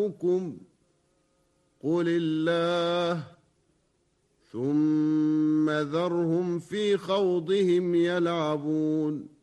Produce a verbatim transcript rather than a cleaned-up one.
ربكم قل الله ثم ذرهم في خوضهم يلعبون